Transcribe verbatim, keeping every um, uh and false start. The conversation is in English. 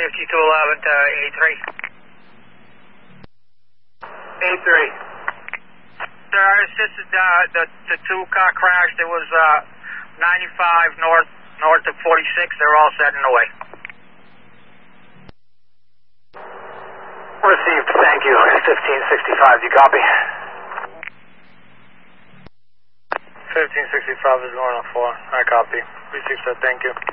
fifty-two eleven to A three. A three. Sir, I assisted uh, the, the two-car crash. There was uh, ninety-five north north of forty-six. They're all set in the way. Received, thank you. fifteen sixty-five, you copy? fifteen sixty-five is going on four. I copy. Received, sir, thank you.